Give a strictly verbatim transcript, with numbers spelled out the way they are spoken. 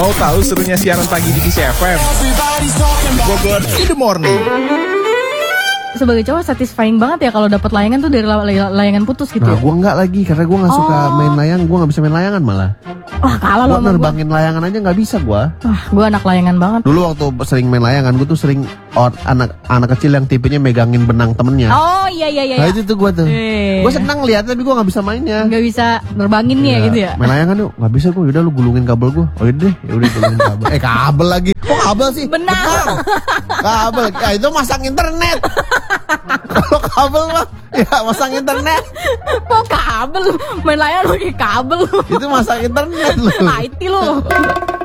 Mau tahu serunya siaran pagi di Kiss F M? Bogor in the morning. Sebagai cowok satisfying banget ya kalau dapat layangan tuh dari la- layangan putus gitu. Nah, ya? gue nggak lagi karena gue nggak suka Oh. main layang, gue nggak bisa main layangan malah. Wah kalah Gue loh sama gue. nerbangin layangan aja nggak bisa gue. Wah gue anak layangan banget. Dulu waktu sering main layangan, gue tuh sering or, anak anak kecil yang tipenya megangin benang temennya. Oh iya iya iya. Nah iya. itu tuh gue tuh. Eh. Gue senang lihat tapi gue nggak bisa mainnya. Nggak bisa nerbangin ya gitu ya. Main layangan yuk, nggak bisa gue. Udah lu gulungin kabel gue. Oh iya deh, ya udah gulungin kabel. Eh kabel lagi. Kok kabel sih? Benang. Kabel. Ya itu masang internet. Kalau kabel mah ya masang internet. Kok kabel? Main layangan pakai kabel. Itu masang internet lu. I T lu.